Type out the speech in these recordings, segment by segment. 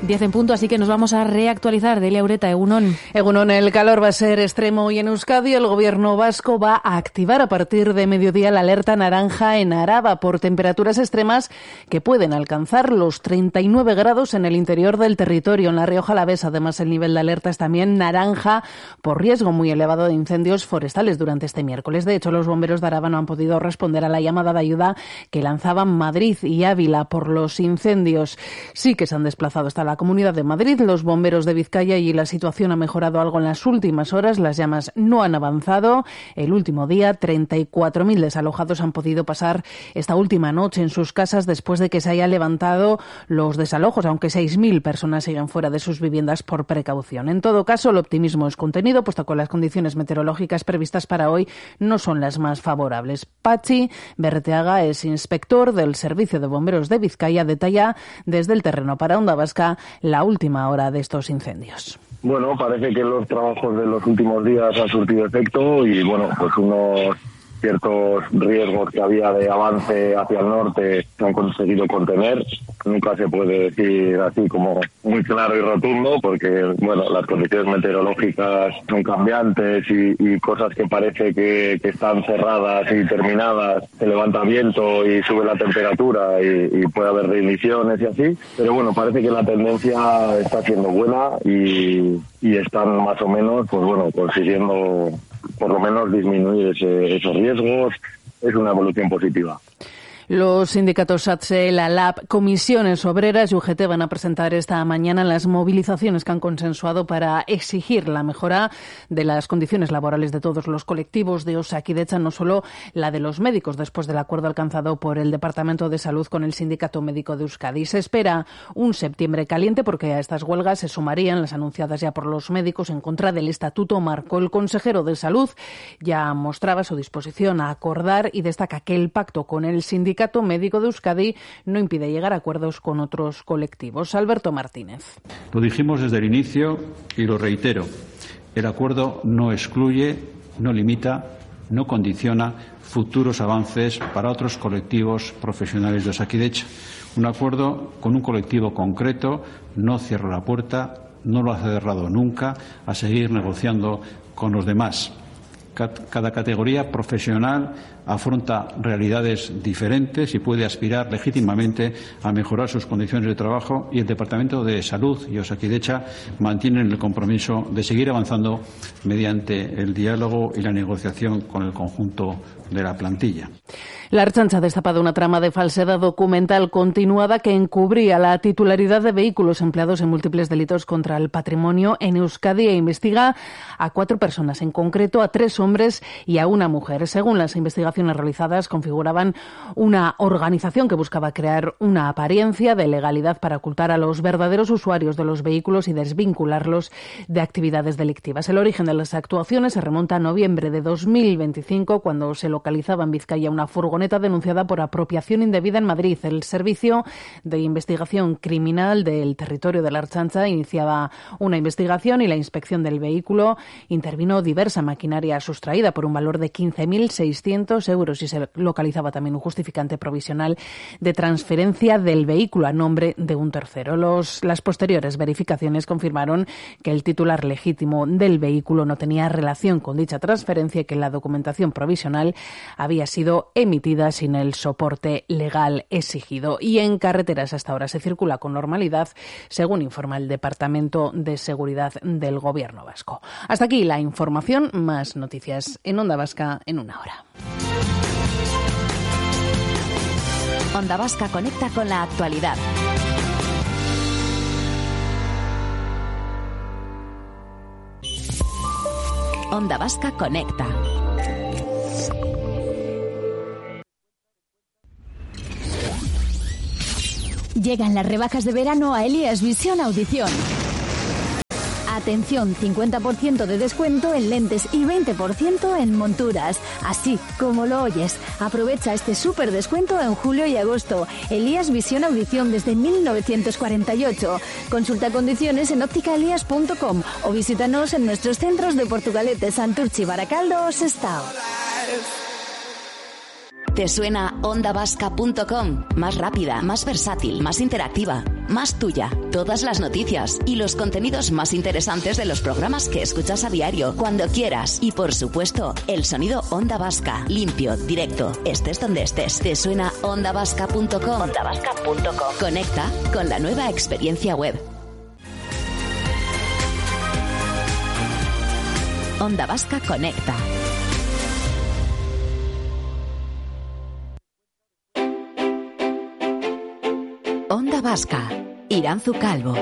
10 en punto, así que nos vamos a reactualizar. Delia Ureta, Egunon. Egunon, el calor va a ser extremo hoy en Euskadi. El gobierno vasco va a activar a partir de mediodía la alerta naranja en Araba por temperaturas extremas que pueden alcanzar los 39 grados en el interior del territorio. En la Rioja Alavesa, además, el nivel de alerta es también naranja por riesgo muy elevado de incendios forestales durante este miércoles. De hecho, los bomberos de Araba no han podido responder a la llamada de ayuda que lanzaban Madrid y Ávila por los incendios. Sí que se han desplazado hasta la Comunidad de Madrid los bomberos de Vizcaya y la situación ha mejorado algo en las últimas horas. Las llamas no han avanzado. El último día, 34.000 desalojados han podido pasar esta última noche en sus casas después de que se hayan levantado los desalojos, aunque 6.000 personas siguen fuera de sus viviendas por precaución. En todo caso, el optimismo es contenido, puesto que las condiciones meteorológicas previstas para hoy no son las más favorables. Patxi Berreteaga es inspector del Servicio de Bomberos de Vizcaya, detalla desde el terreno para Onda Vasca la última hora de estos incendios. Bueno, parece que los trabajos de los últimos días han surtido efecto y, bueno, pues unos ciertos riesgos que había de avance hacia el norte se han conseguido contener. Nunca se puede decir así como muy claro y rotundo porque, bueno, las condiciones meteorológicas son cambiantes y cosas que parece que están cerradas y terminadas, se levanta viento y sube la temperatura y puede haber reiniciones y así. Pero bueno, parece que la tendencia está siendo buena y están más o menos, pues bueno, consiguiendo por lo menos disminuir esos riesgos. Es una evolución positiva. Los sindicatos SATSE, la LAB, Comisiones Obreras y UGT van a presentar esta mañana las movilizaciones que han consensuado para exigir la mejora de las condiciones laborales de todos los colectivos de Osakidetza, no solo la de los médicos, después del acuerdo alcanzado por el Departamento de Salud con el Sindicato Médico de Euskadi. Se espera un septiembre caliente porque a estas huelgas se sumarían las anunciadas ya por los médicos en contra del Estatuto Marco. El consejero de Salud ya mostraba su disposición a acordar y destaca que el pacto con el Sindicato Médico de Euskadi no impide llegar a acuerdos con otros colectivos. Alberto Martínez. Lo dijimos desde el inicio y lo reitero. El acuerdo no excluye, no limita, no condiciona futuros avances para otros colectivos profesionales de Osakidetza. Un acuerdo con un colectivo concreto no cierra la puerta, no lo ha cerrado nunca, a seguir negociando con los demás. Cada categoría profesional afronta realidades diferentes y puede aspirar legítimamente a mejorar sus condiciones de trabajo y el Departamento de Salud y Osakidetza mantienen el compromiso de seguir avanzando mediante el diálogo y la negociación con el conjunto de la plantilla. La Ertzaintza ha destapado una trama de falsedad documental continuada que encubría la titularidad de vehículos empleados en múltiples delitos contra el patrimonio en Euskadi e investiga a 4 personas, en concreto a 3 hombres y a una mujer. Según las investigaciones realizadas, configuraban una organización que buscaba crear una apariencia de legalidad para ocultar a los verdaderos usuarios de los vehículos y desvincularlos de actividades delictivas. El origen de las actuaciones se remonta a noviembre de 2025, cuando se localizaba en Vizcaya una furgoneta denunciada por apropiación indebida en Madrid. El Servicio de Investigación Criminal del territorio de la Ertzaintza iniciaba una investigación y la inspección del vehículo intervino diversa maquinaria sustraída por un valor de 15.600 euros y se localizaba también un justificante provisional de transferencia del vehículo a nombre de un tercero. Las posteriores verificaciones confirmaron que el titular legítimo del vehículo no tenía relación con dicha transferencia y que la documentación provisional había sido emitida sin el soporte legal exigido. Y en carreteras hasta ahora se circula con normalidad, según informa el Departamento de Seguridad del Gobierno vasco. Hasta aquí la información. Más noticias en Onda Vasca en una hora. Onda Vasca conecta con la actualidad. Onda Vasca conecta. Llegan las rebajas de verano a Elías Visión Audición. Atención, 50% de descuento en lentes y 20% en monturas. Así como lo oyes. Aprovecha este súper descuento en julio y agosto. Elías Visión Audición desde 1948. Consulta condiciones en ópticaelías.com o visítanos en nuestros centros de Portugalete, Santurchi, Baracaldo o Sestao. ¿Te suena ondavasca.com? Más rápida, más versátil, más interactiva, más tuya. Todas las noticias y los contenidos más interesantes de los programas que escuchas a diario, cuando quieras. Y por supuesto, el sonido Onda Vasca, limpio, directo, estés donde estés. ¿Te suena ondavasca.com? Ondavasca.com. Conecta con la nueva experiencia web. Onda Vasca conecta. Onda Vasca, Iranzu Calvo.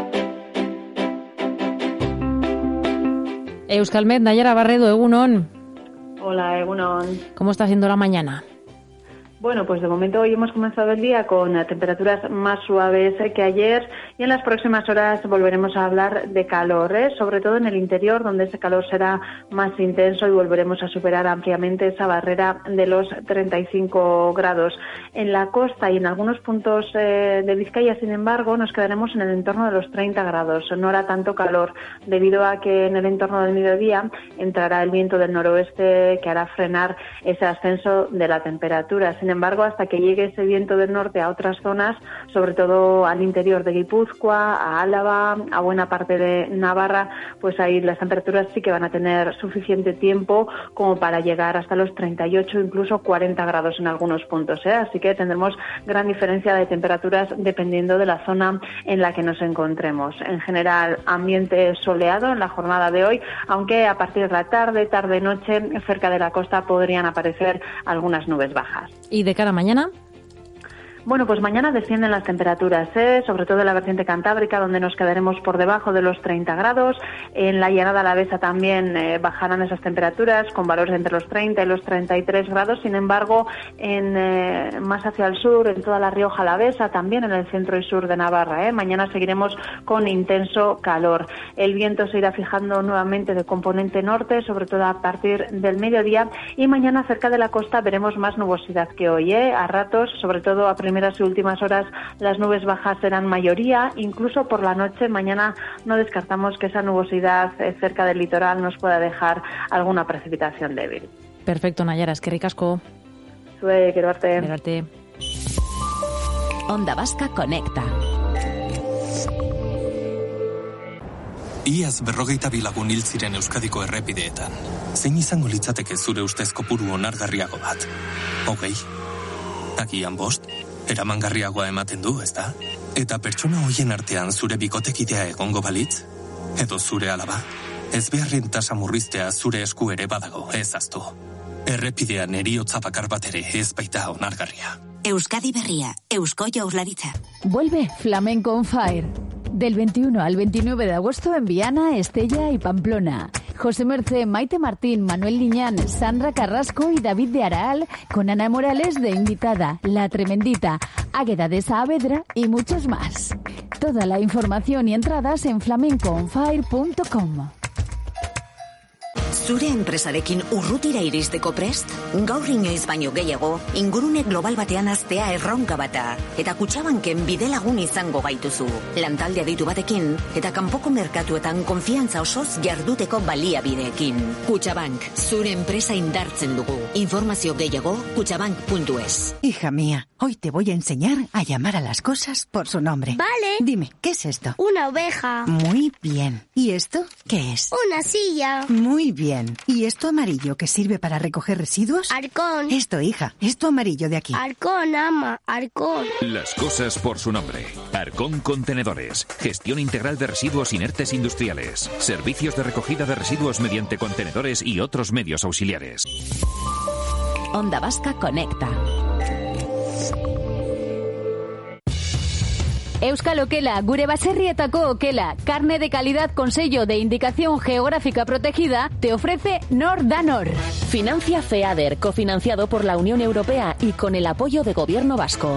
Euskalmet, Nayara Barredo, egunon. Hola, egunon. ¿Cómo está siendo la mañana? Bueno, pues de momento hoy hemos comenzado el día con temperaturas más suaves que ayer y en las próximas horas volveremos a hablar de calor, sobre todo en el interior, donde ese calor será más intenso y volveremos a superar ampliamente esa barrera de los 35 grados. En la costa y en algunos puntos de Vizcaya, sin embargo, nos quedaremos en el entorno de los 30 grados. No hará tanto calor debido a que en el entorno del mediodía entrará el viento del noroeste que hará frenar ese ascenso de la temperatura. Sin embargo, hasta que llegue ese viento del norte a otras zonas, sobre todo al interior de Guipúzcoa, a Álava, a buena parte de Navarra, pues ahí las temperaturas sí que van a tener suficiente tiempo como para llegar hasta los 38, incluso 40 grados en algunos puntos, Así que tendremos gran diferencia de temperaturas dependiendo de la zona en la que nos encontremos. En general, ambiente soleado en la jornada de hoy, aunque a partir de la tarde-noche, cerca de la costa podrían aparecer algunas nubes bajas. ¿Y de cara a mañana? Bueno, pues mañana descienden las temperaturas, sobre todo en la vertiente cantábrica, donde nos quedaremos por debajo de los 30 grados. En la llanada alavesa también bajarán esas temperaturas, con valores entre los 30 y los 33 grados. Sin embargo, más hacia el sur, en toda la Rioja alavesa, también en el centro y sur de Navarra, mañana seguiremos con intenso calor. El viento se irá fijando nuevamente de componente norte, sobre todo a partir del mediodía. Y mañana cerca de la costa veremos más nubosidad que hoy, A ratos, sobre todo a primeras y últimas horas, las nubes bajas serán mayoría. Incluso por la noche, mañana no descartamos que esa nubosidad cerca del litoral nos pueda dejar alguna precipitación débil. Perfecto, Nayara, eskerrik asko. Zue, quiero verte. Verte. Onda Vasca conecta. Iaz 42 lagun hil ziren Euskadiko errepideetan. Zein izango litzateke zure ustez kopuru onargarriago bat? 20? Agian 5? Eramangarriagoa ematen du, ezta? Eta pertsona hoien artean zure bikotekidea egongo balitz? Edo zure alaba? Ez beharren tasa murriztea zure esku ere badago, ez aztu. Errepidean heriotza bakar bat ere ez baita onargarria. Euskadi Berria, Eusko Jaurlaritza. Vuelve Flamenco on Fire. Del 21 al 29 de agosto en Viana, Estella y Pamplona. José Mercé, Maite Martín, Manuel Liñán, Sandra Carrasco y David de Araal, con Ana Morales de invitada, La Tremendita, Águeda de Saavedra y muchos más. Toda la información y entradas en flamencoonfire.com. Zure enpresarekin urrutira iristeko prest? Gaur inoiz baino gehiago, ingurune global batean aztea erronka bata. Eta Kutxabanken bidelagun izango gaituzu. Lantalde aditu batekin, eta kanpoko merkatuetan konfiantza osoz jarduteko baliabideekin. Kutxabank, zure enpresa indartzen dugu. Informazio gehiago, kutxabank.es. Hija mía, hoy te voy a enseñar a llamar a las cosas por su nombre. Vale. Dime, ¿qué es esto? Una oveja. Muy bien. ¿Y esto qué es? Una silla. Muy bien. ¿Y esto amarillo que sirve para recoger residuos? Arcón. Esto, hija, esto amarillo de aquí. Arcón, ama, Arcón. Las cosas por su nombre. Arcón Contenedores. Gestión integral de residuos inertes industriales. Servicios de recogida de residuos mediante contenedores y otros medios auxiliares. Onda Vasca conecta. Euskal Okela, gure baserrietako okela, carne de calidad con sello de indicación geográfica protegida, te ofrece Nor da Nor. Financia FEADER, cofinanciado por la Unión Europea y con el apoyo de Gobierno Vasco.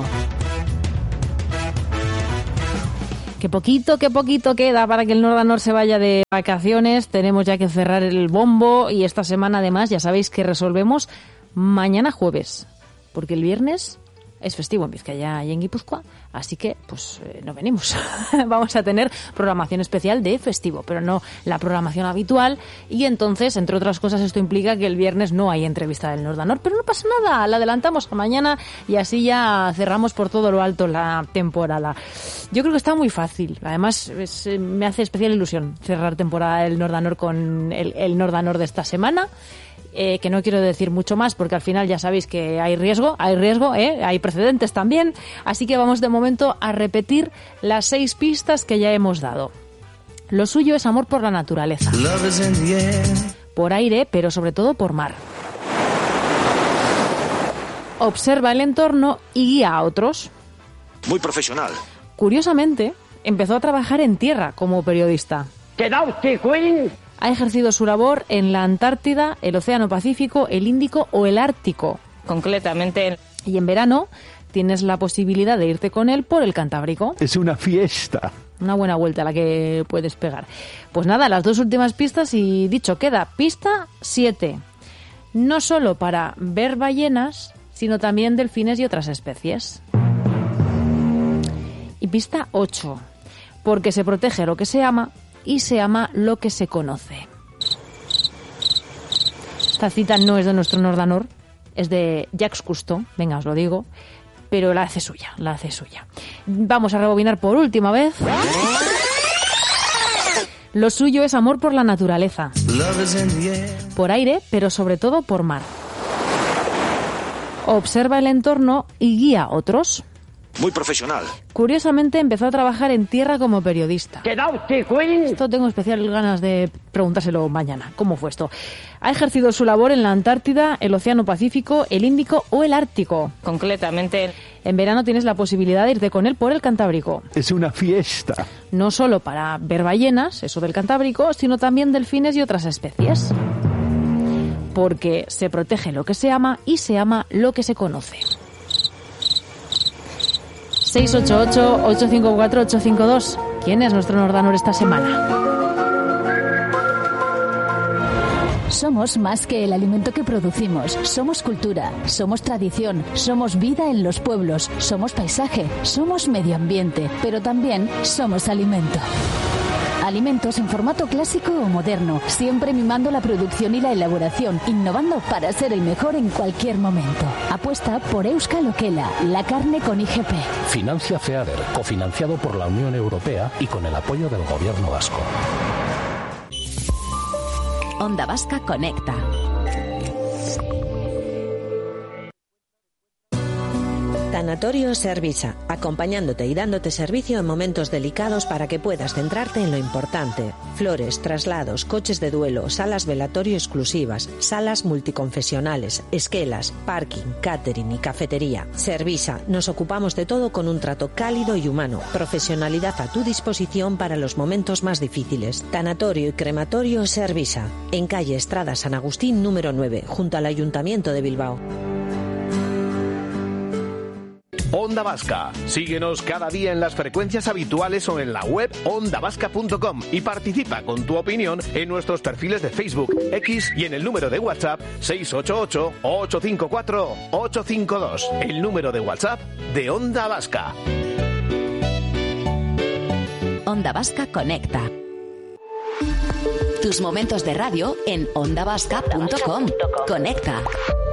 Qué poquito queda para que el Nor da Nor se vaya de vacaciones. Tenemos ya que cerrar el bombo y esta semana además ya sabéis que resolvemos mañana jueves, porque el viernes es festivo en Vizcaya y en Guipúzcoa, así que pues no venimos. Vamos a tener programación especial de festivo, pero no la programación habitual, y entonces, entre otras cosas, esto implica que el viernes no hay entrevista del Nordanor, pero no pasa nada, la adelantamos a mañana y así ya cerramos por todo lo alto la temporada. Yo creo que está muy fácil, además me hace especial ilusión cerrar temporada del Nordanor con el Nordanor de esta semana. Que no quiero decir mucho más porque al final ya sabéis que hay riesgo, hay precedentes también, así que vamos de momento a repetir las 6 pistas que ya hemos dado. Lo suyo es amor por la naturaleza, por aire, pero sobre todo por mar. Observa el entorno y guía a otros. Muy profesional. Curiosamente, empezó a trabajar en tierra como periodista. Ha ejercido su labor en la Antártida, el Océano Pacífico, el Índico o el Ártico. Concretamente. Y en verano tienes la posibilidad de irte con él por el Cantábrico. Es una fiesta. Una buena vuelta la que puedes pegar. Pues nada, las 2 últimas pistas y dicho queda. Pista 7. No solo para ver ballenas, sino también delfines y otras especies. Y pista 8. Porque se protege lo que se ama y se ama lo que se conoce. Esta cita no es de nuestro Nordanor, es de Jacques Cousteau, venga, os lo digo, pero la hace suya. Vamos a rebobinar por última vez. Lo suyo es amor por la naturaleza, por aire, pero sobre todo por mar. Observa el entorno y guía a otros. Muy profesional. Curiosamente empezó a trabajar en tierra como periodista. Esto tengo especial ganas de preguntárselo mañana. ¿Cómo fue esto? Ha ejercido su labor en la Antártida, el Océano Pacífico, el Índico o el Ártico. Concretamente, en verano tienes la posibilidad de irte con él por el Cantábrico. Es una fiesta. No solo para ver ballenas, eso del Cantábrico, sino también delfines y otras especies. Porque se protege lo que se ama y se ama lo que se conoce. 688-854-852. ¿Quién es nuestro Nordanor esta semana? Somos más que el alimento que producimos. Somos cultura, somos tradición, somos vida en los pueblos, somos paisaje, somos medio ambiente, pero también somos alimento. Alimentos en formato clásico o moderno, siempre mimando la producción y la elaboración, innovando para ser el mejor en cualquier momento. Apuesta por Euskal Okela, la carne con IGP. Financia FEADER, cofinanciado por la Unión Europea y con el apoyo del Gobierno vasco. Onda Vasca Conecta. Tanatorio Servisa, acompañándote y dándote servicio en momentos delicados para que puedas centrarte en lo importante. Flores, traslados, coches de duelo, salas velatorio exclusivas, salas multiconfesionales, esquelas, parking, catering y cafetería. Servisa, nos ocupamos de todo con un trato cálido y humano. Profesionalidad a tu disposición para los momentos más difíciles. Tanatorio y crematorio Servisa, en calle Estrada San Agustín número 9, junto al Ayuntamiento de Bilbao. Onda Vasca. Síguenos cada día en las frecuencias habituales o en la web ondavasca.com y participa con tu opinión en nuestros perfiles de Facebook, X y en el número de WhatsApp 688-854-852. El número de WhatsApp de Onda Vasca. Onda Vasca Conecta. Tus momentos de radio en ondavasca.com. Conecta.